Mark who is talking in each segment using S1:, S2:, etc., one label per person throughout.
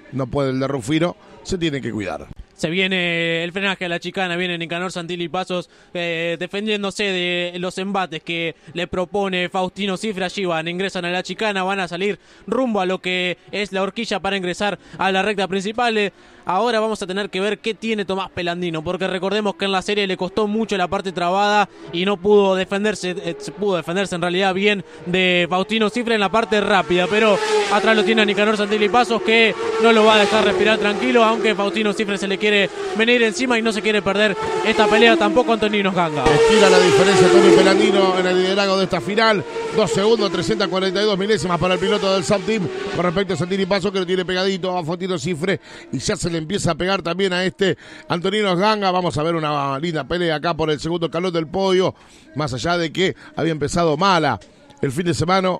S1: no puede el de Rufino, se tiene que cuidar.
S2: Se viene el frenaje a la chicana, viene Nicanor Santilli Pasos defendiéndose de los embates que le propone Faustino Cifre. Allí ingresan a la chicana, van a salir rumbo a lo que es la horquilla para ingresar a la recta principal. Ahora vamos a tener que ver qué tiene Tomás Pelandino, porque recordemos que en la serie le costó mucho la parte trabada y no pudo defenderse, pudo defenderse en realidad bien de Faustino Cifre en la parte rápida, pero atrás lo tiene a Nicanor Santilli Pasos, que no lo va a dejar respirar tranquilo, aunque Faustino Cifre se le quiere venir encima y no se quiere perder esta pelea tampoco Antoninos Ganga.
S1: Estira la diferencia Tommy Pelandino en el liderazgo de esta final. 2 segundos, 342 milésimas para el piloto del Sub Team con respecto a Santilli Pasos, que lo tiene pegadito a Faustino Cifre y ya se le empieza a pegar también a Antoninos Ganga. Vamos a ver una linda pelea acá por el segundo escalón del podio, más allá de que había empezado mala el fin de semana,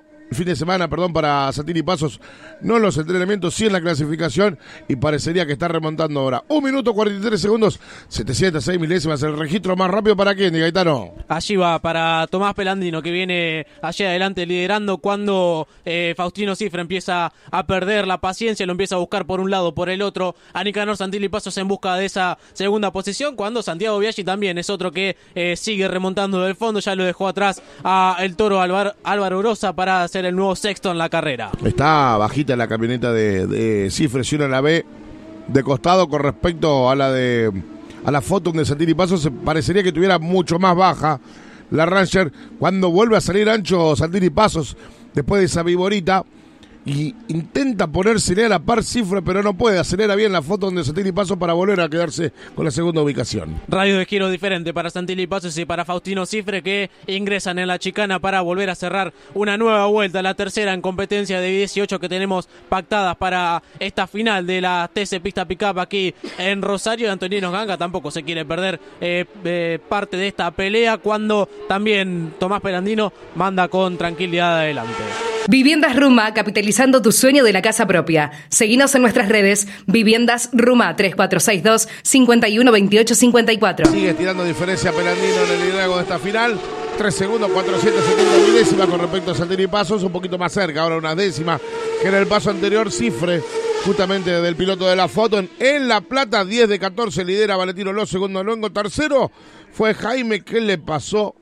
S1: para Santilli Pasos, no en los entrenamientos, sí en la clasificación, y parecería que está remontando ahora. 1 minuto 43 segundos, 706 milésimas, el registro más rápido para quién, Gaetano.
S2: Allí va para Tomás Pelandino, que viene allí adelante liderando cuando Faustino Cifre empieza a perder la paciencia, lo empieza a buscar por un lado, por el otro, a Nicanor Santilli Pasos en busca de esa segunda posición, cuando Santiago Biaggi también es otro que sigue remontando del fondo, ya lo dejó atrás a el toro Álvaro Urosa para hacer el nuevo sexto en la carrera. Está
S1: bajita la camioneta de Cifre, si uno la ve de costado con respecto a la foto de Santilli Pasos, parecería que tuviera mucho más baja la Ranger. Cuando vuelve a salir ancho Santilli Pasos después de esa viborita y intenta ponérsele a la par Cifre, pero no puede, acelera bien la foto donde Santilli Pasos para volver a quedarse con la segunda ubicación.
S2: Radio de giro diferente para Santilli Pasos y para Faustino Cifre, que ingresan en la chicana para volver a cerrar una nueva vuelta, la tercera en competencia de 18 que tenemos pactadas para esta final de la TC Pista Pickup aquí en Rosario. Antoninos Ganga tampoco se quiere perder parte de esta pelea, cuando también Tomás Pelandino manda con tranquilidad adelante.
S3: Viviendas Ruma, capitalizando tu sueño de la casa propia. Seguinos en nuestras redes, Viviendas Ruma, 3462-512854.
S1: Sigue tirando diferencia Pelandino en el liderazgo de esta final. 3 segundos, 470 milésimas con respecto a Santilli Pasos, un poquito más cerca, ahora una décima, que en el paso anterior. Cifre, justamente del piloto de la foto, en La Plata, 10 de 14, lidera Valentino Los, segundo Luengo, tercero fue Jaime. ¿Qué le pasó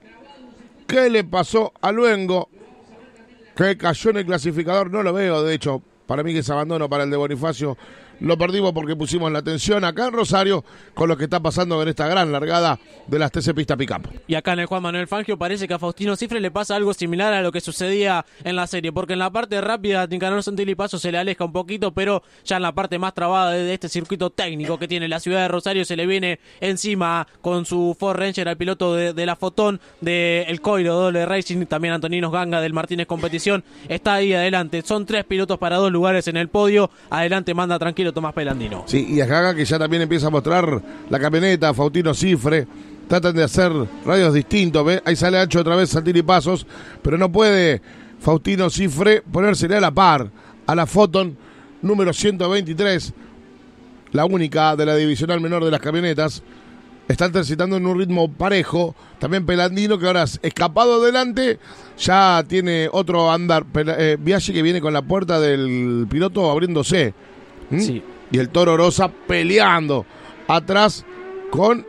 S1: a Luengo? Que cayó en el clasificador, no lo veo, de hecho, para mí que es abandono para el de Bonifacio. Lo perdimos porque pusimos la atención acá en Rosario con lo que está pasando en esta gran largada de las TC Pista Pickup.
S2: Y acá en el Juan Manuel Fangio parece que a Faustino Cifre le pasa algo similar a lo que sucedía en la serie, porque en la parte rápida Nicanor Santilli Pasos se le aleja un poquito, pero ya en la parte más trabada de este circuito técnico que tiene la ciudad de Rosario se le viene encima con su Ford Ranger al piloto de la Fotón, del Coiro Doble Racing, también Antoninos Ganga del Martínez Competición, está ahí adelante. Son 3 pilotos para 2 lugares en el podio, adelante manda tranquilo Tomás Pelandino.
S1: Sí, y a Gaga, que ya también empieza a mostrar la camioneta, Faustino Cifre, tratan de hacer radios distintos, ¿ves? Ahí sale ancho otra vez Santilli Pasos, pero no puede Faustino Cifre ponérsele a la par a la Foton número 123, la única de la divisional menor de las camionetas. Están transitando en un ritmo parejo. También Pelandino, que ahora es escapado adelante, ya tiene otro andar. Biaggi, que viene con la puerta del piloto abriéndose.
S2: Sí.
S1: Y el toro Rosa peleando atrás con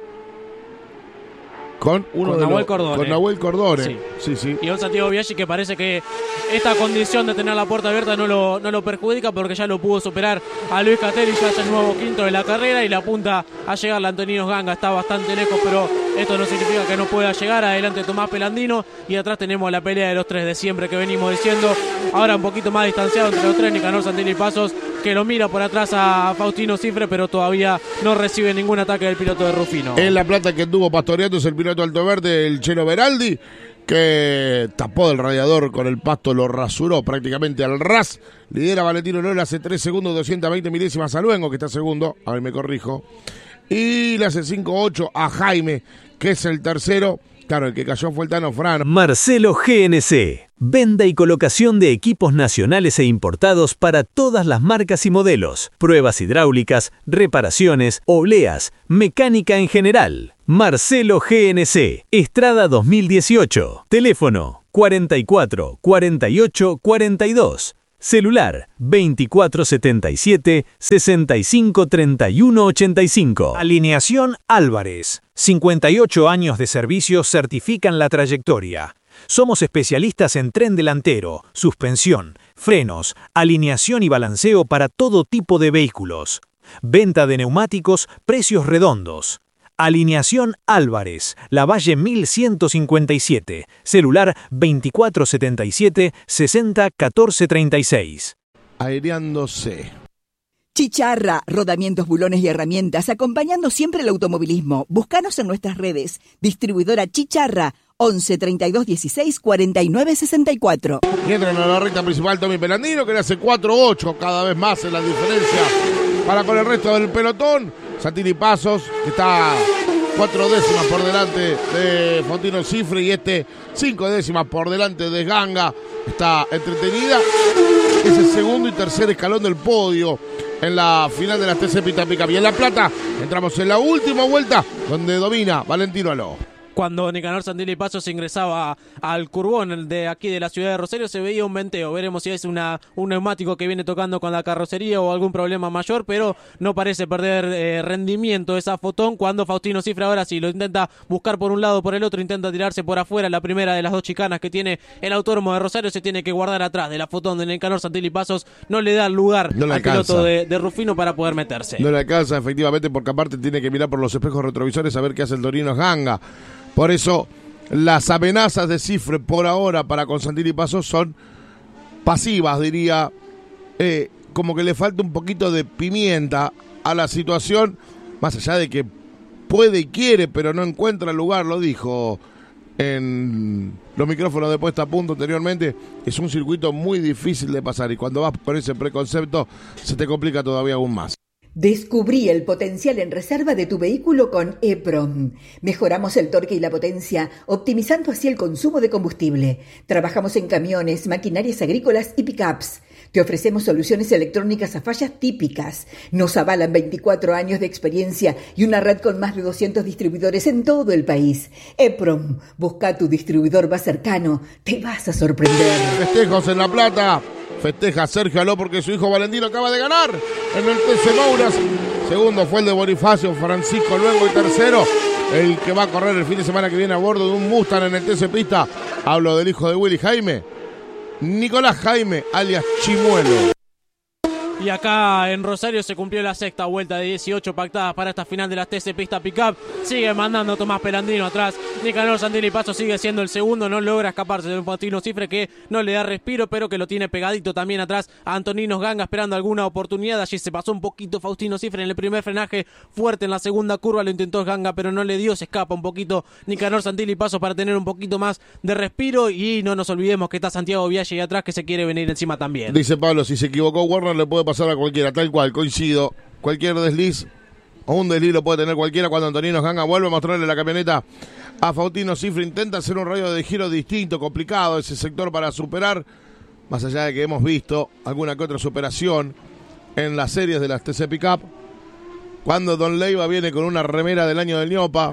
S2: Nahuel Cordone.
S1: Con Nahuel Cordone.
S2: Sí. Y un Santiago Biaggi que parece que esta condición de tener la puerta abierta no lo perjudica, porque ya lo pudo superar a Luis Castelli, ya es el nuevo quinto de la carrera y la apunta a llegar la Antoninos Ganga. Está bastante lejos, pero esto no significa que no pueda llegar. Adelante Tomás Pelandino y atrás tenemos la pelea de los 3 de siempre que venimos diciendo. Ahora un poquito más distanciado entre los 3, Nicanor Santilli Pasos, que lo mira por atrás a Faustino Cifre, pero todavía no recibe ningún ataque del piloto de Rufino.
S1: En La Plata, que estuvo pastoreando es el piloto Alto Verde, el Chelo Beraldi, que tapó el radiador con el pasto, lo rasuró prácticamente al ras. Lidera Valentino Lola, hace 3 segundos, 220 milésimas a Luengo, que está segundo, a ver, me corrijo. Y le hace 5-8 a Jaime, que es el tercero. Claro, el que cayó fue el Tano Fran.
S4: Marcelo GNC. Venta y colocación de equipos nacionales e importados para todas las marcas y modelos. Pruebas hidráulicas, reparaciones, obleas, mecánica en general. Marcelo GNC. Estrada 2018. Teléfono 44 48 42. Celular 2477-653185.
S5: Alineación Álvarez. 58 años de servicio certifican la trayectoria. Somos especialistas en tren delantero, suspensión, frenos, alineación y balanceo para todo tipo de vehículos. Venta de neumáticos, precios redondos. Alineación Álvarez, Lavalle 1157, celular 2477-601436.
S1: Aireándose.
S6: Chicharra, rodamientos, bulones y herramientas, acompañando siempre el automovilismo. Búscanos en nuestras redes. Distribuidora Chicharra, 11 32 16 49 64.
S1: Y entran a la recta principal Tommy Pelandino, que le hace 4-8 cada vez más en la diferencia para con el resto del pelotón. Santini Pasos, que está 4 décimas por delante de Faustino Cifre, y 5 décimas por delante de Ganga. Está entretenida. Es el segundo y tercer escalón del podio en la final de las TC Pista Pickup. Y en La Plata entramos en la última vuelta, donde domina Valentino Aló.
S2: Cuando Nicanor Santilli Pasos ingresaba al curbón de aquí de la ciudad de Rosario, se veía un venteo. Veremos si es un neumático que viene tocando con la carrocería o algún problema mayor, pero no parece perder rendimiento esa Fotón. Cuando Faustino Cifre ahora sí lo intenta buscar por un lado o por el otro, intenta tirarse por afuera. La primera de las dos chicanas que tiene el Autódromo de Rosario se tiene que guardar atrás de la Fotón de Nicanor Santilli Pasos. No le da lugar al piloto de Rufino para poder meterse.
S1: No le alcanza, efectivamente, porque aparte tiene que mirar por los espejos retrovisores a ver qué hace el Torino Ganga. Por eso las amenazas de Cifre por ahora para con Santilli Pasos son pasivas, diría, como que le falta un poquito de pimienta a la situación, más allá de que puede y quiere, pero no encuentra lugar, lo dijo en los micrófonos de Puesta a Punto anteriormente. Es un circuito muy difícil de pasar y cuando vas con ese preconcepto se te complica todavía aún más.
S6: Descubrí el potencial en reserva de tu vehículo con EPROM. Mejoramos el torque y la potencia, optimizando así el consumo de combustible. Trabajamos en camiones, maquinarias agrícolas y pickups. Te ofrecemos soluciones electrónicas a fallas típicas. Nos avalan 24 años de experiencia y una red con más de 200 distribuidores en todo el país. EPROM, busca tu distribuidor más cercano. Te vas a sorprender.
S1: Festejos en La Plata. Festeja Sergio Aló porque su hijo Valentino acaba de ganar en el TC Mouras. Segundo fue el de Bonifacio Francisco Luengo, y tercero el que va a correr el fin de semana que viene a bordo de un Mustang en el TC Pista. Hablo del hijo de Willy Jaime, Nicolás Jaime, alias Chimuelo.
S2: Y acá en Rosario se cumplió la sexta vuelta de 18 pactadas para esta final de las TC Pista Pickup. Sigue mandando Tomás Pelandino atrás. Nicanor Santilli Pasos sigue siendo el segundo. No logra escaparse de un Faustino Cifre que no le da respiro, pero que lo tiene pegadito también atrás a Antoninos Ganga, esperando alguna oportunidad. Allí se pasó un poquito Faustino Cifre en el primer frenaje fuerte. En la segunda curva lo intentó Ganga, pero no le dio. Se escapa un poquito Nicanor Santilli Pasos para tener un poquito más de respiro. Y no nos olvidemos que está Santiago Vialle ahí atrás, que se quiere venir encima también.
S1: Dice Pablo, si se equivocó Werner le puede pasar a cualquiera, tal cual, coincido. Cualquier desliz o un desliz lo puede tener cualquiera. Cuando Antonino Ganga vuelve a mostrarle la camioneta a Faustino Cifre, intenta hacer un radio de giro distinto, complicado ese sector para superar, más allá de que hemos visto alguna que otra superación en las series de las TC Pickup. Cuando Don Leiva viene con una remera del año del ñopa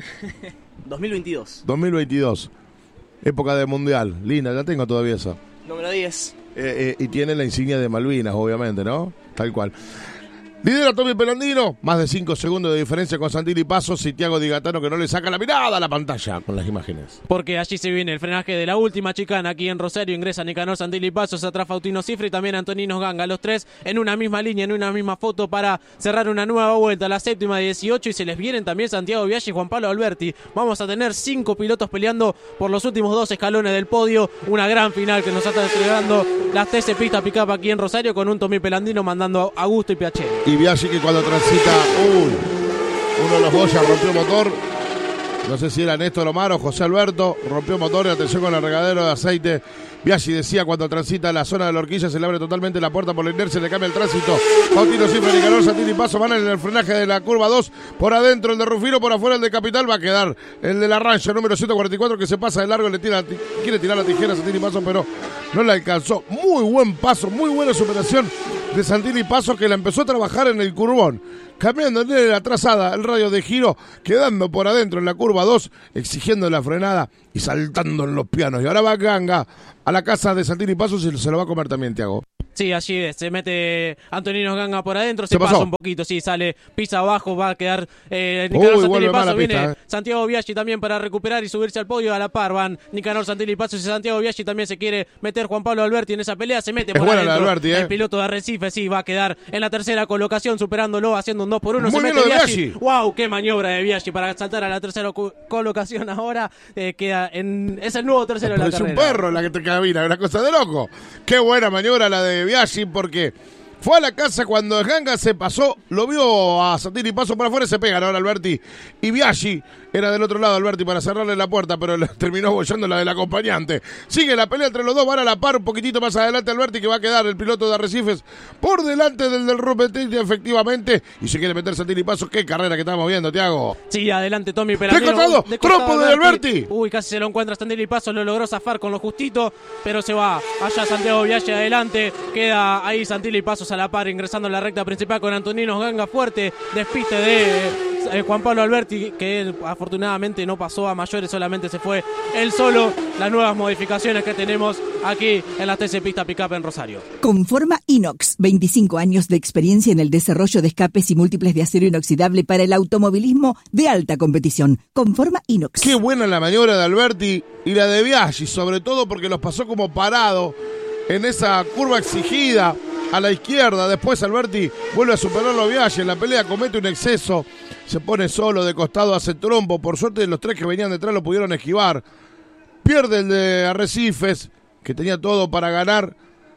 S1: 2022, época de mundial, linda, la tengo todavía esa.
S7: Número 10.
S1: Y tiene la insignia de Malvinas, obviamente, ¿no? Tal cual. Lidera Tommy Pelandino, más de 5 segundos de diferencia con Santilli Pasos y Thiago Di Gaetano, que no le saca la mirada a la pantalla con las imágenes.
S2: Porque allí se viene el frenaje de la última chicana aquí en Rosario. Ingresa Nicanor Santilli Pasos, atrás Faustino Cifre y también Antoninos Ganga. Los tres en una misma línea, en una misma foto para cerrar una nueva vuelta, la séptima de 18. Y se les vienen también Santiago Vialle y Juan Pablo Alberti. Vamos a tener 5 pilotos peleando por los últimos 2 escalones del podio. Una gran final que nos está entregando las TC Pista Pickup aquí en Rosario, con un Tommy Pelandino mandando a Augusto y Piacere.
S1: Y Vialle, que cuando transita, uno de los Goya rompió motor, no sé si era Néstor Omar o José Alberto, rompió motor y atención con el regadero de aceite. Biaggi decía, cuando transita la zona de la horquilla se le abre totalmente la puerta por la inercia, le cambia el tránsito. Faustino Cifre, Nicanor Santilli Pasos van en el frenaje de la curva 2, por adentro el de Rufino, por afuera el de Capital. Va a quedar el de la rancha número 144 que se pasa de largo, quiere tirar la tijera a Santilli Pasos, pero no le alcanzó. Muy buen paso, muy buena superación de Santilli Pasos, que la empezó a trabajar en el curbón. cambiándole la trazada, el radio de giro, quedando por adentro en la curva 2, exigiendo la frenada y saltando en los pianos. Y ahora va Ganga a la casa de Santini Pasos y se lo va a comer también, Tiago.
S2: Sí, allí es, se mete Antonino Ganga por adentro, se pasa un poquito, sí, sale, pisa abajo, va a quedar Nicanor Santini Pasos, viene Santiago Biaggi también para recuperar y subirse al podio, a la par van Nicanor Santini Pasos y Santiago Biaggi, también se quiere meter Juan Pablo Alberti en esa pelea, se mete por adentro,
S1: Alberti,
S2: el piloto de Arrecife, sí, va a quedar en la tercera colocación, superándolo, haciendo un 2-1,
S1: muy
S2: se
S1: bien
S2: mete
S1: Biaggi.
S2: ¡Wow! ¡Qué maniobra de Biaggi para saltar a la tercera colocación ahora! Queda es el nuevo tercero de la carrera.
S1: Es un perro la que te camina, una cosa de loco. Qué buena maniobra la de Biaggi, porque fue a la casa cuando Ganga se pasó, lo vio a Santini Paso para afuera y se pegan ahora Alberti. Y Biaggi era del otro lado, Alberti, para cerrarle la puerta, pero terminó bollando la del acompañante. Sigue la pelea entre los dos, van a la par, un poquitito más adelante Alberti, que va a quedar el piloto de Arrecifes por delante del Rumpetini, efectivamente. Y se quiere meter Santini Paso. Qué carrera que estamos viendo, Tiago.
S2: Sí, adelante Tommy Pelandino.
S1: ¡De costado! ¡Trompo de Alberti!
S2: Uy, casi se lo encuentra Santini Paso, lo logró zafar con lo justito, pero se va. Allá Santiago Biaggi adelante, queda ahí Santini Pasos a la par, ingresando en la recta principal con Antonino Ganga fuerte, despiste de Juan Pablo Alberti, que él afortunadamente no pasó a mayores, solamente se fue él solo. Las nuevas modificaciones que tenemos aquí en la TC Pista Pickup en Rosario.
S7: Conforma Inox, 25 años de experiencia en el desarrollo de escapes y múltiples de acero inoxidable para el automovilismo de alta competición. Conforma Inox.
S1: Qué buena la maniobra de Alberti y la de Biaggi, sobre todo porque los pasó como parado en esa curva exigida a la izquierda. Después Alberti vuelve a superarlo a Biaggi, en la pelea comete un exceso, se pone solo de costado, hace trompo. Por suerte los tres que venían detrás lo pudieron esquivar. Pierde el de Arrecifes, que tenía todo para ganar.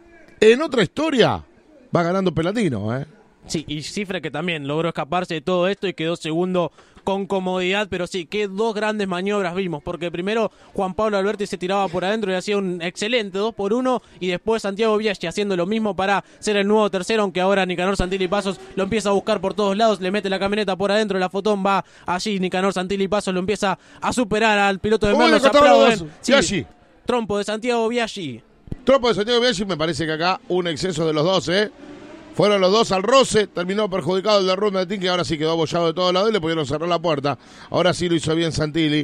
S1: En otra historia va ganando Pelandino,
S2: Sí, y Cifre, que también logró escaparse de todo esto y quedó segundo con comodidad, pero sí, qué dos grandes maniobras vimos, porque primero Juan Pablo Alberti se tiraba por adentro y hacía un excelente 2-1, y después Santiago Biaggi haciendo lo mismo para ser el nuevo tercero, aunque ahora Nicanor Santini Pasos lo empieza a buscar por todos lados, le mete la camioneta por adentro, la fotón va allí, Nicanor Santini Pasos lo empieza a superar al piloto de Merlo, se aplauden. Sí, trompo de Santiago Biaggi.
S1: Trompo de Santiago Biaggi, me parece que acá un exceso de los dos, Fueron los dos al roce, terminó perjudicado el de Rumpetini, que ahora sí quedó abollado de todos lados y le pudieron cerrar la puerta. Ahora sí lo hizo bien Santilli.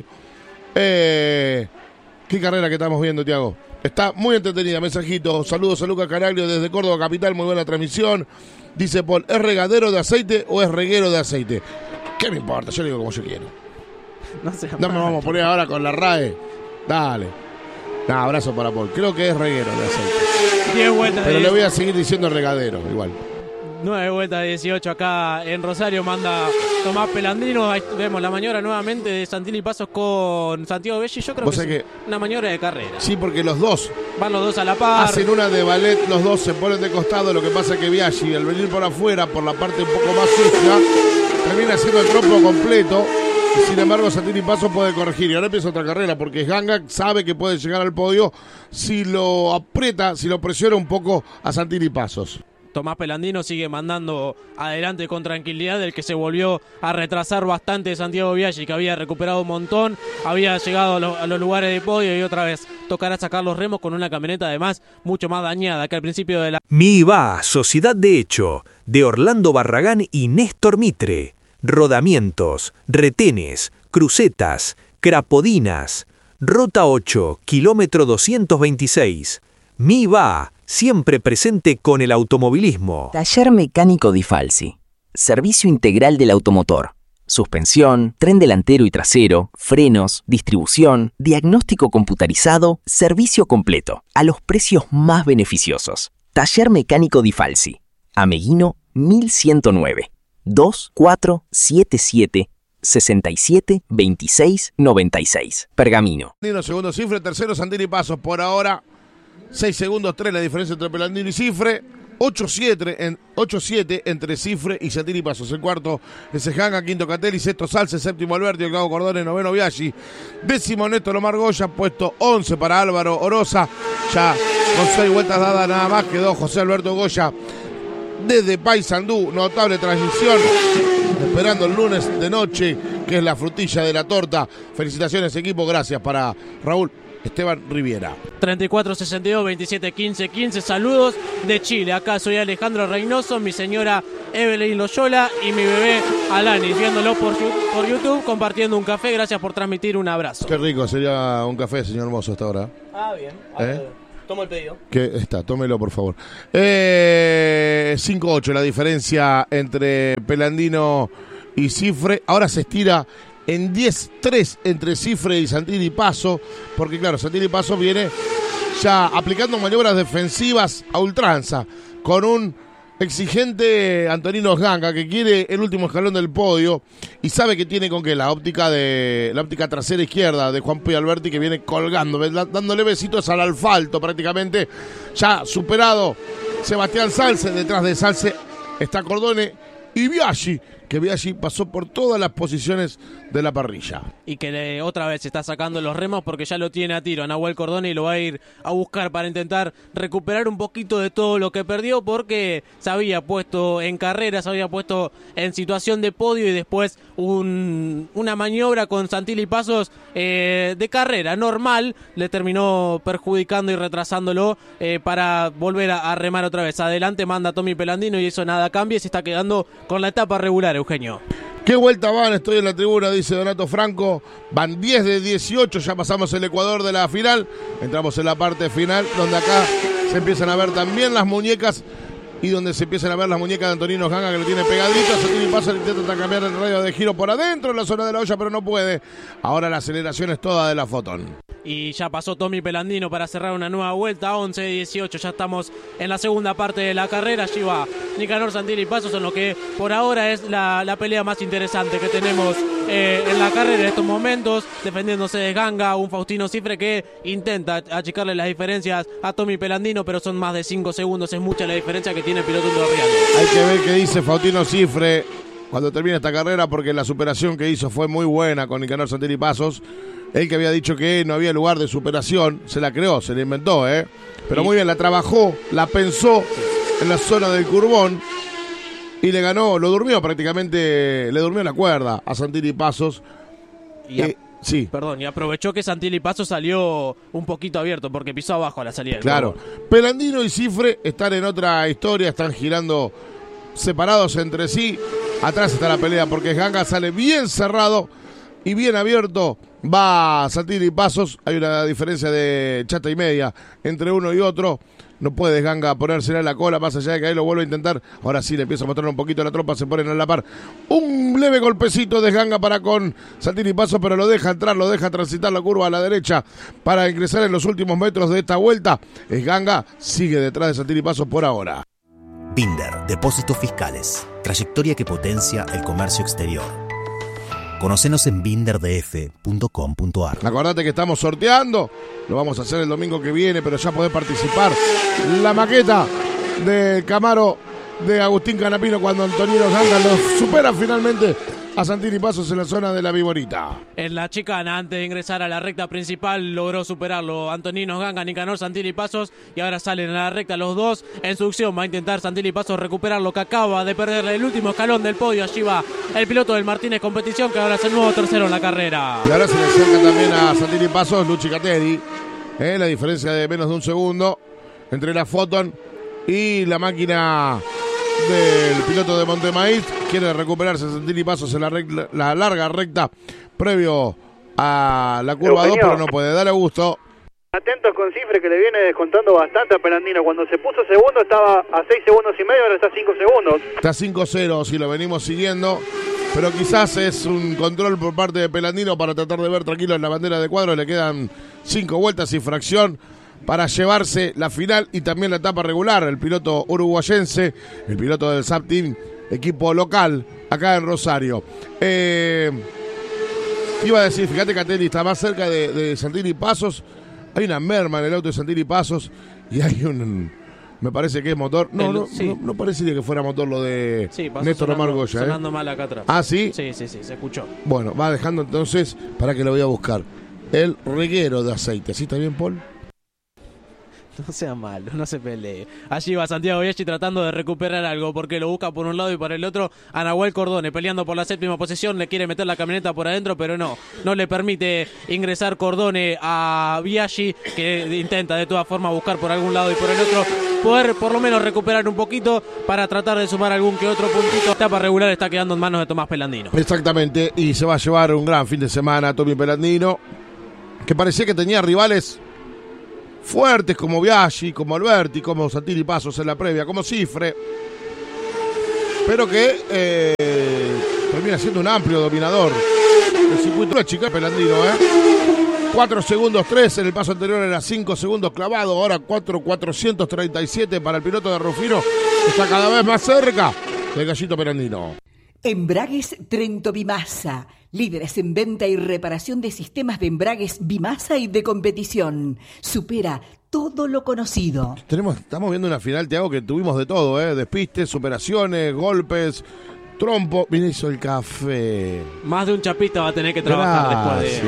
S1: Qué carrera que estamos viendo, Tiago. Está muy entretenida. Mensajito. Saludos a Lucas Caraglio desde Córdoba Capital. Muy buena transmisión. Dice Paul, ¿es regadero de aceite o es reguero de aceite? ¿Qué me importa? Yo digo como yo quiero. No me vamos a poner ahora con la RAE. Dale. Abrazo para Paul. Creo que es reguero de aceite.
S2: 10 vueltas.
S1: Pero le voy a seguir diciendo regadero, igual.
S2: 9 vueltas de 18 acá en Rosario, manda Tomás Pelandino. Ahí vemos la maniobra nuevamente de Santini Pasos con Santiago Biaggi. Yo creo que es una maniobra de carrera.
S1: Sí, porque los dos
S2: van los dos a la par.
S1: Hacen una de ballet, los dos se ponen de costado. Lo que pasa es que Biaggi, al venir por afuera, por la parte un poco más sucia, termina haciendo el trompo completo. Sin embargo, Santini Pasos puede corregir. Y ahora empieza otra carrera, porque Ganga sabe que puede llegar al podio si lo aprieta, si lo presiona un poco a Santini Pasos.
S2: Tomás Pelandino sigue mandando adelante con tranquilidad, el que se volvió a retrasar bastante Santiago Biaggi, que había recuperado un montón, había llegado a los lugares de podio y otra vez tocará sacar los remos con una camioneta además mucho más dañada que al principio de la...
S5: MIVA, Sociedad de Hecho, de Orlando Barragán y Néstor Mitre. Rodamientos, retenes, crucetas, crapodinas. Rota 8, kilómetro 226. MIVA, siempre presente con el automovilismo.
S8: Taller Mecánico Di Falsi. Servicio integral del automotor. Suspensión, tren delantero y trasero, frenos, distribución, diagnóstico computarizado, servicio completo, a los precios más beneficiosos. Taller Mecánico Di Falsi. Ameguino 1109. 2477 67 26 96. Pergamino.
S1: Segundo Cifre, tercero Santini Pasos. Por ahora 6 segundos 3 la diferencia entre Pelandino y Cifre. 8-7 entre Cifre y Santini Pasos. El cuarto es Ganga, quinto Catelli, sexto Salce, séptimo Alberti, octavo Cordone, noveno Biaggi, décimo Néstor Omar Goya, puesto 11 para Álvaro Orosa. Ya con 6 vueltas dadas nada más quedó José Alberto Goya desde Paysandú. Notable transición, esperando el lunes de noche, que es la frutilla de la torta. Felicitaciones, equipo. Gracias para Raúl Esteban Riviera.
S2: 3462-2715-15. Saludos de Chile. Acá soy Alejandro Reynoso, mi señora Evelyn Loyola y mi bebé Alanis, viéndolo por YouTube, compartiendo un café. Gracias por transmitir, un abrazo.
S1: Qué rico sería un café, señor Mozo, hasta ahora.
S2: Bien. Tomo el pedido.
S1: Tómelo, por favor. 5-8 la diferencia entre Pelandino y Cifre. Ahora se estira en 10-3 entre Cifre y Santini Paso, porque claro, Santini Paso viene ya aplicando maniobras defensivas a ultranza, con un exigente Antonino Ganga que quiere el último escalón del podio y sabe que tiene con qué la óptica trasera izquierda de Juan Puy Alberti, que viene colgando, dándole besitos al asfalto prácticamente. Ya superado Sebastián Salce, detrás de Salce está Cordone y Biaggi, que Biaggi pasó por todas las posiciones de la parrilla.
S2: Y que otra vez está sacando los remos porque ya lo tiene a tiro a Nahuel Cordone y lo va a ir a buscar para intentar recuperar un poquito de todo lo que perdió, porque se había puesto en carrera, se había puesto en situación de podio y después una maniobra con Santilli Pasos de carrera normal le terminó perjudicando y retrasándolo para volver a remar otra vez. Adelante manda Tommy Pelandino y eso nada cambia y se está quedando con la etapa regular, Eugenio.
S1: ¿Qué vuelta van? Estoy en la tribuna, dice Donato Franco. Van 10 de 18, ya pasamos el Ecuador de la final. Entramos en la parte final, donde acá se empiezan a ver también las muñecas y donde se empiezan a ver las muñecas de Antonino Ganga, que lo tiene pegadito. Santini Paso intenta cambiar el radio de giro por adentro en la zona de la olla, pero no puede. Ahora la aceleración es toda de la Fotón.
S2: Y ya pasó Tommy Pelandino para cerrar una nueva vuelta, 11-18, ya estamos en la segunda parte de la carrera. Allí va Nicanor Santini Pasos en lo que por ahora es la pelea más interesante que tenemos en la carrera en estos momentos, defendiéndose de Ganga, un Faustino Cifre que intenta achicarle las diferencias a Tommy Pelandino, pero son más de 5 segundos, es mucha la diferencia que tiene el piloto entrerriano.
S1: Hay que ver qué dice Faustino Cifre cuando termine esta carrera, porque la superación que hizo fue muy buena con Nicanor Santini Pasos. Él que había dicho que no había lugar de superación, se la creó, se la inventó, pero muy bien, la trabajó, la pensó en la zona del Curbón y le ganó, lo durmió prácticamente, le durmió la cuerda a Santini Pasos. Sí.
S2: Perdón, y aprovechó que Santilli Pasos salió un poquito abierto porque pisó abajo a la salida.
S1: Claro, Pelandino y Cifre están en otra historia, están girando separados entre sí. Atrás está la pelea porque Ganga sale bien cerrado y bien abierto. Va Santini Pasos, hay una diferencia de chata y media entre uno y otro. No puede Ganga ponérsela en la cola, más allá de que ahí lo vuelve a intentar. Ahora sí le empieza a mostrar un poquito la tropa, se ponen a la par. Un leve golpecito de Ganga para con Santini Pasos, pero lo deja entrar, lo deja transitar la curva a la derecha para ingresar en los últimos metros de esta vuelta. Ganga sigue detrás de Santini Pasos por ahora.
S9: Binder, depósitos fiscales, trayectoria que potencia el comercio exterior. Conocenos en binderdf.com.ar.
S1: Acordate que estamos sorteando, lo vamos a hacer el domingo que viene, pero ya podés participar. La maqueta del Camaro de Agustín Canapino cuando Antonino Ganga lo supera finalmente a Santini Pasos en la zona de la Viborita.
S2: En la chicana, antes de ingresar a la recta principal, logró superarlo Antonino Ganga, Nicanor Santini Pasos, y ahora salen a la recta los dos. En succión va a intentar Santini Pasos recuperar lo que acaba de perderle el último escalón del podio. Allí va el piloto del Martínez Competición, que ahora es el nuevo tercero en la carrera.
S1: Y ahora se le acerca también a Santini Pasos Luchi Cateri. La diferencia de menos de un segundo entre la Foton y la máquina del piloto de Montemaíz. Quiere recuperarse Santini Pasos en la larga recta previo a la curva 2, pero no puede. Dale gusto.
S10: Atentos con Cifre, que le viene descontando bastante a Pelandino. Cuando se puso segundo estaba a 6 segundos y medio, ahora está a 5 segundos.
S1: Está 5-0 si lo venimos siguiendo, pero quizás es un control por parte de Pelandino para tratar de ver tranquilo en la bandera de cuadro. Le quedan 5 vueltas y fracción para llevarse la final y también la etapa regular. El piloto uruguayense, el piloto del SAP Team, equipo local acá en Rosario. Iba a decir, fíjate que Cateri está más cerca de Santini Pasos. Hay una merma en el auto de Santini Pasos y hay me parece que es motor. No parecería que fuera motor lo de Néstor Omar Goya.
S2: Sonando mal acá atrás.
S1: ¿Ah, sí?
S2: Sí, se escuchó.
S1: Bueno, va dejando entonces para que lo voy a buscar. El reguero de aceite. ¿Sí está bien, Paul?
S2: No sea malo, no se pelee. Allí va Santiago Biaggi tratando de recuperar algo porque lo busca por un lado y por el otro. A Nahuel Cordone peleando por la séptima posición. Le quiere meter la camioneta por adentro, pero no le permite ingresar Cordone a Biaggi, que intenta de todas formas buscar por algún lado y por el otro. Poder por lo menos recuperar un poquito para tratar de sumar algún que otro puntito. La etapa regular está quedando en manos de Tomás Pelandino.
S1: Exactamente, y se va a llevar un gran fin de semana Tommy Pelandino, que parecía que tenía rivales fuertes como Biaggi, como Alberti, como Santini Pasos en la previa, como Cifre, pero que termina siendo un amplio dominador del circuito. La chica Pelandino, 4 segundos 3, en el paso anterior era 5 segundos clavado, ahora 4.437 para el piloto de Rufino, está cada vez más cerca del Gallito Pelandino.
S6: Embragues Trento Bimasa, líderes en venta y reparación de sistemas de embragues Bimasa y de competición. Supera todo lo conocido.
S1: Estamos viendo una final, Thiago, que tuvimos de todo, despistes, superaciones, golpes, trompo. Mira, hizo el café.
S2: Más de un chapista va a tener que trabajar después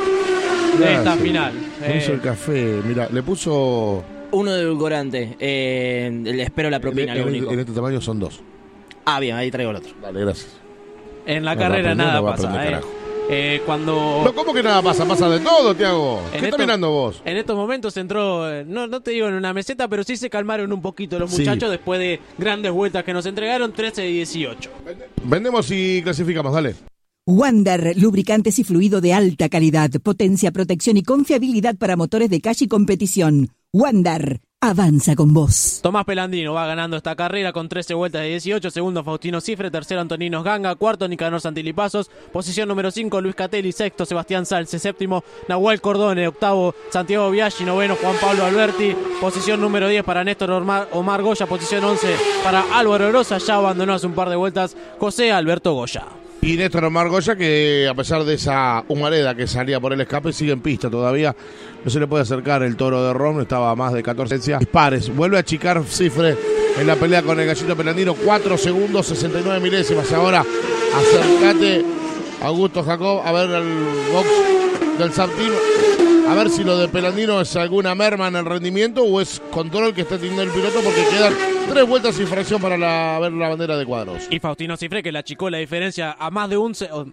S2: de esta final.
S1: Hizo el café, mira, le puso...
S11: Uno de edulcorante, le espero la propina, lo único.
S1: En este tamaño son 2.
S11: Ah, bien, ahí traigo el otro.
S1: Dale, gracias.
S2: En la carrera nada pasa, cuando...
S1: No, ¿cómo que nada pasa? Pasa de todo, Thiago. ¿Qué estás mirando vos?
S2: En estos momentos entró, no te digo en una meseta, pero sí se calmaron un poquito los muchachos después de grandes vueltas que nos entregaron, 13-18.
S1: Vendemos y clasificamos, dale.
S7: Wander, lubricantes y fluido de alta calidad, potencia, protección y confiabilidad para motores de calle y competición. Wander, avanza con vos.
S2: Tomás Pelandino va ganando esta carrera con 13 vueltas de 18. Segundo, Faustino Cifre. Tercero, Antonino Ganga. Cuarto, Nicanor Santilipazos. Posición número 5, Luis Catelli. Sexto, Sebastián Salce. Séptimo, Nahuel Cordone. Octavo, Santiago Biaggi. Noveno, Juan Pablo Alberti. Posición número 10 para Néstor Omar Goya. Posición 11 para Álvaro Rosa. Ya abandonó hace un par de vueltas José Alberto Goya.
S1: Y Néstor Omar Goya, que a pesar de esa humareda que salía por el escape, sigue en pista todavía. No se le puede acercar el Toro de Ron, estaba a más de 14 dispares. Vuelve a achicar Cifre en la pelea con el Gallito Pelandino. 4 segundos, 69 milésimas. Ahora acércate, Augusto Jacob, a ver el box del Santino. A ver si lo de Pelandino es alguna merma en el rendimiento o es control que está teniendo el piloto, porque quedan 3 vueltas y fracción para ver la bandera de cuadros.
S2: Y Faustino Cifre, que le achicó la diferencia a más de un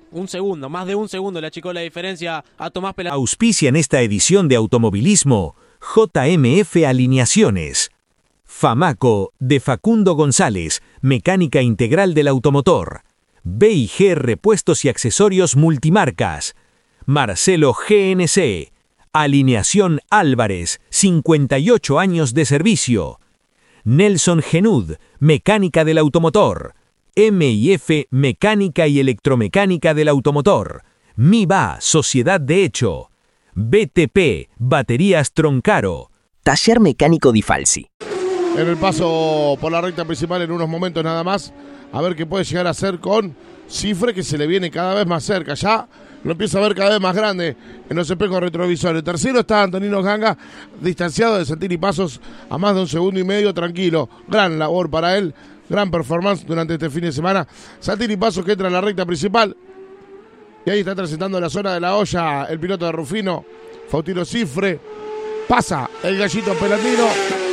S2: segundo le achicó la diferencia a Tomás Pelandino.
S5: Auspicia en esta edición de Automovilismo JMF Alineaciones. Famaco de Facundo González, mecánica integral del automotor. B&G Repuestos y Accesorios Multimarcas. Marcelo GNC. Alineación Álvarez, 58 años de servicio. Nelson Genud, mecánica del automotor. M&F, mecánica y electromecánica del automotor. MIBA, sociedad de hecho. BTP, baterías Troncaro.
S8: Taller mecánico Di Falsi.
S1: En el paso por la recta principal en unos momentos nada más, a ver qué puede llegar a hacer con Cifre, que se le viene cada vez más cerca. Ya lo empieza a ver cada vez más grande en los espejos retrovisores. Tercero está Antonino Ganga, distanciado de Santini Pasos a más de 1,5 segundos, tranquilo. Gran labor para él, gran performance durante este fin de semana. Santini Pasos, que entra en la recta principal, y ahí está transitando la zona de la olla el piloto de Rufino, Faustino Cifre. Pasa el Gallito Pelandino,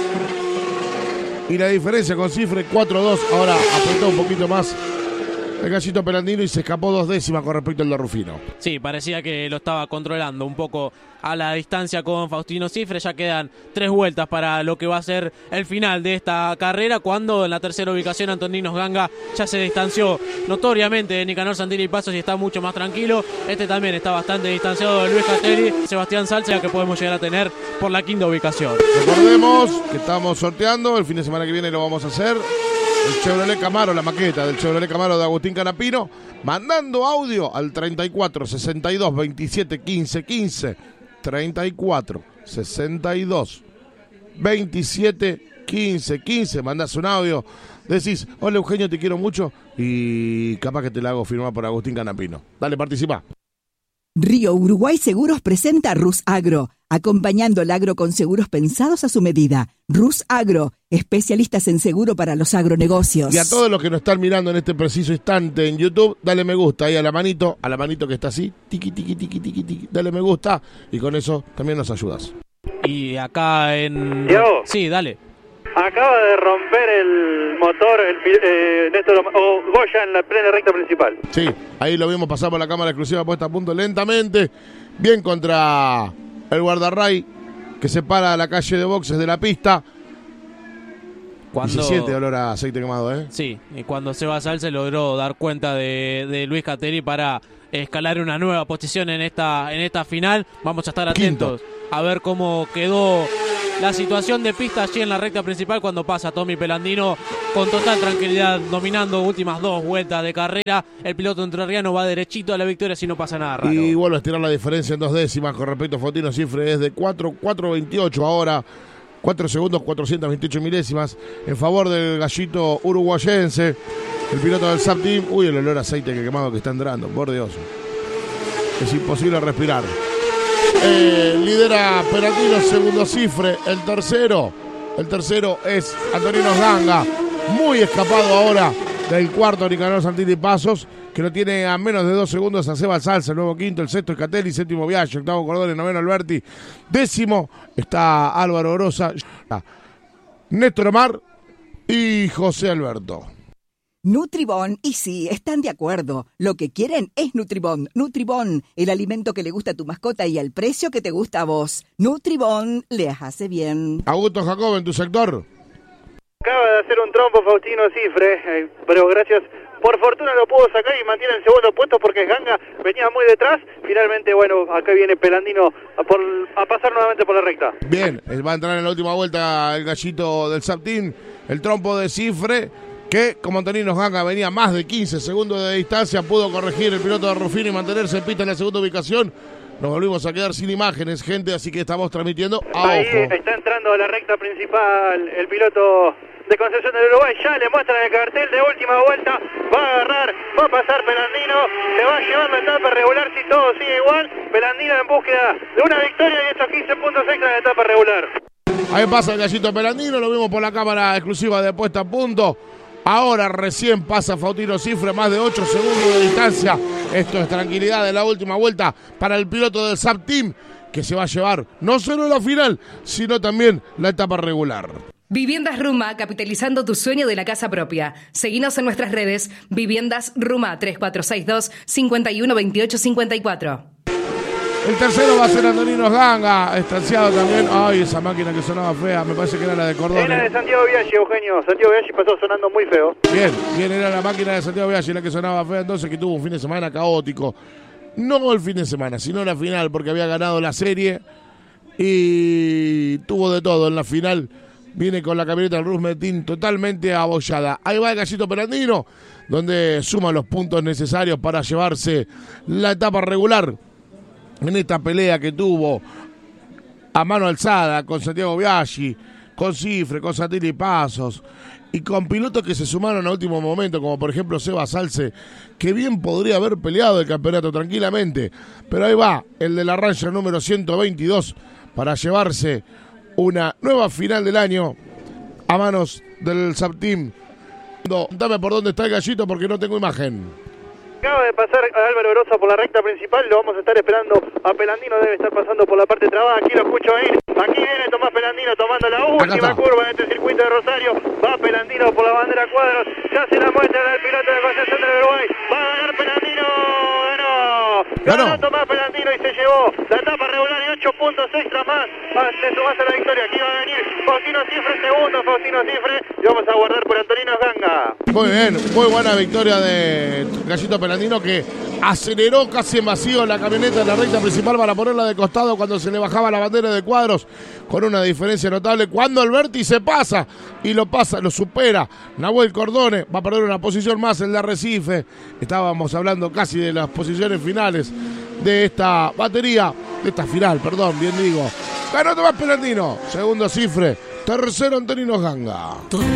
S1: y la diferencia con Cifre 4-2. Ahora apretó un poquito más el Gallito Pelandino y se escapó 2 décimas con respecto al de Rufino.
S2: Sí, parecía que lo estaba controlando un poco a la distancia con Faustino Cifre. Ya quedan 3 vueltas para lo que va a ser el final de esta carrera, cuando en la tercera ubicación Antonino Ganga ya se distanció notoriamente de Nicanor Santilipazos y está mucho más tranquilo. Este también está bastante distanciado de Luis Catelli. Sebastián Salce, que podemos llegar a tener por la quinta ubicación.
S1: Recordemos que estamos sorteando, el fin de semana que viene lo vamos a hacer, el Chevrolet Camaro, la maqueta del Chevrolet Camaro de Agustín Canapino, mandando audio al 34 62 27 15 15. 34 62 27 15 15. Mandás un audio, decís: hola Eugenio, te quiero mucho, y capaz que te la hago firmar por Agustín Canapino. Dale, participa.
S7: Río Uruguay Seguros presenta a Rus Agro, acompañando el agro con seguros pensados a su medida. Rus Agro, especialistas en seguro para los agronegocios.
S1: Y a todos los que nos están mirando en este preciso instante en YouTube, dale me gusta ahí a la manito que está así, tiqui, tiqui, tiqui, tiqui, tiqui. Dale me gusta y con eso también nos ayudas.
S2: Y acá en...
S10: Diego.
S2: Sí, dale.
S10: Acaba de romper el motor Néstor Goya en la plena recta principal.
S1: Sí, ahí lo vimos pasar por la cámara exclusiva puesta a punto lentamente. Bien contra el guardarray que separa la calle de boxes de la pista.
S2: Cuando...
S1: 17 olor a aceite quemado, ¿eh?
S2: Sí, y cuando Seba Salce logró dar cuenta de Luis Cateri para escalar una nueva posición en esta final. Vamos a estar atentos a ver cómo quedó la situación de pista allí en la recta principal cuando pasa Tommy Pelandino con total tranquilidad, dominando últimas 2 vueltas de carrera. El piloto entrerriano va derechito a la victoria si no pasa nada raro.
S1: Y vuelve a estirar la diferencia en 2 décimas con respecto a Faustino Cifre, es de 4.28 ahora. 4 segundos, 428 milésimas en favor del gallito uruguayense, el piloto del SAP Team. Uy, el olor a aceite que quemado que está entrando, por Dios. Es imposible respirar. Lidera Pelandino, segundo Cifre. El tercero es Antonino Ganga, muy escapado ahora del cuarto Nicanor Santilli Pasos, que lo tiene a menos de 2 segundos a Seba Salsa, el nuevo quinto, el sexto es Catelli, séptimo Viaggio, octavo Cordone, noveno Alberti, décimo está Álvaro Orosa, Néstor Omar y José Alberto.
S7: Nutribón, y sí, están de acuerdo. Lo que quieren es Nutribón. Nutribón, el alimento que le gusta a tu mascota y al precio que te gusta a vos. Nutribón, les hace bien.
S1: Augusto Jacob, en tu sector.
S10: Acaba de hacer un trompo Faustino Cifre, pero gracias, por fortuna lo pudo sacar y mantiene el segundo puesto porque Ganga venía muy detrás. Finalmente, bueno, acá viene Pelandino a pasar nuevamente por la recta.
S1: Bien, va a entrar en la última vuelta el gallito del SAP Team, el trompo de Cifre, que como Antonino Ganga venía más de 15 segundos de distancia, pudo corregir el piloto de Rufino y mantenerse en pista en la segunda ubicación. Nos volvimos a quedar sin imágenes, gente, así que estamos transmitiendo a
S10: Ahí
S1: ojo.
S10: está entrando a la recta principal el piloto de Concepción del Uruguay, ya le muestran el cartel de última vuelta, va a agarrar, va a pasar Pelandino, se va a llevar la etapa regular si todo sigue igual. Pelandino en búsqueda de una victoria y estos 15 puntos extra de etapa regular.
S1: Ahí pasa el gallito Pelandino, lo vimos por la cámara exclusiva de puesta a punto. Ahora recién pasa Faustino Cifre, más de 8 segundos de distancia. Esto es tranquilidad de la última vuelta para el piloto del SAP Team, que se va a llevar no solo la final, sino también la etapa regular.
S3: Viviendas Ruma, capitalizando tu sueño de la casa propia. Seguinos en nuestras redes, Viviendas Ruma 3462-512854.
S10: El tercero va a ser Antonino Ganga, estanciado también. Ay, esa máquina que sonaba fea, me parece que era la de Cordone.
S12: Era de Santiago Biaggi, Eugenio. Santiago Biaggi pasó sonando muy feo.
S10: Bien, era la máquina de Santiago Biaggi la que sonaba fea, entonces que tuvo un fin de semana caótico. No el fin de semana, sino la final, porque había ganado la serie y tuvo de todo en la final. Viene con la camioneta del Rusmetin totalmente abollada. Ahí va el Gallito Pelandino, donde suma los puntos necesarios para llevarse la etapa regular en esta pelea que tuvo a mano alzada con Santiago Biaggi, con Cifre, con Santilli Pasos y con pilotos que se sumaron a último momento, como por ejemplo Seba Salce, que bien podría haber peleado el campeonato tranquilamente, pero ahí va el de la Ranger número 122 para llevarse una nueva final del año a manos del SAP Team. Dame por dónde está el Gallito porque no tengo imagen.
S12: Acaba de pasar a Álvaro Orosa por la recta principal, lo vamos a estar esperando a Pelandino, debe estar pasando por la parte trabada, aquí lo escucho ir, aquí viene Tomás Pelandino tomando la última curva en este circuito de Rosario, va Pelandino por la bandera cuadros, ya se la muestra del piloto de Concepción del Uruguay, va a ganar Pelandino, ganó Tomás Pelandino y se llevó la etapa regular y 8 puntos extra más, de sumarse a la victoria, aquí va a venir Faustino Cifre segundo, Faustino Cifre, y vamos a guardar por Antonino Ganga.
S10: Muy bien, muy buena victoria de Gallito Pelandino, que aceleró casi en vacío la camioneta en la recta principal para ponerla de costado cuando se le bajaba la bandera de cuadros, con una diferencia notable. Cuando Alberti se pasa y lo supera Nahuel Cordone, va a perder una posición más el de Arrecife. Estábamos hablando casi de las posiciones finales de esta batería, de esta final, perdón, bien digo. Ganó Tomás Pelandino, segundo Cifre, tercero Antonino Ganga.